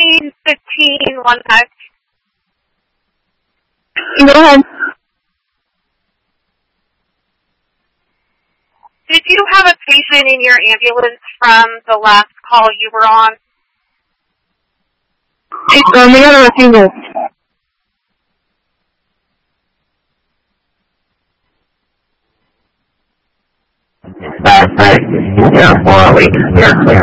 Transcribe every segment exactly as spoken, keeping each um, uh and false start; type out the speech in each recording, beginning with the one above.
fifteen fifteen one five. Go ahead. Did you have a patient in your ambulance from the last call you were on? Um, we got a refusal. That's right. You're four weeks. You're clear.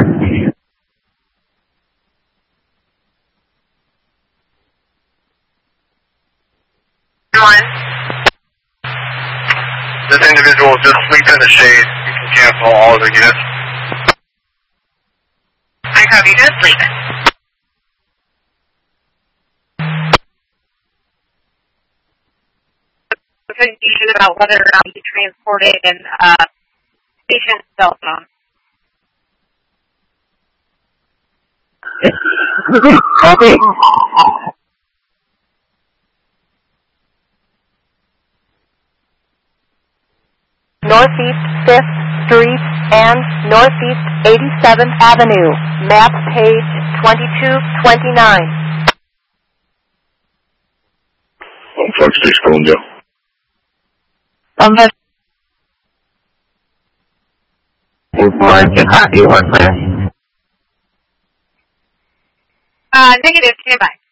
This individual just sleep in the shade. You can cancel all of the units. I copy. Just sleep in. Confusion about whether or not you transported an uh, patient's cell phone. Copy. Northeast fifth Street and Northeast eighty-seventh Avenue, map page twenty-two twenty-nine. Oh, five six Columbia. Um, that's One, you copy, one clear. Uh, negative, stand by.